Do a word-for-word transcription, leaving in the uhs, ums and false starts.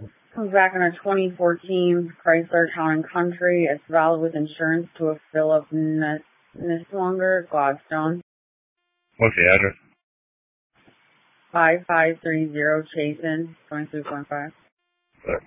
Comes back in a twenty fourteen Chrysler Town and Country. It's valid with insurance to a Philip Niswonger, Gladstone. What's the address? five five three zero Chasen, twenty-three point five.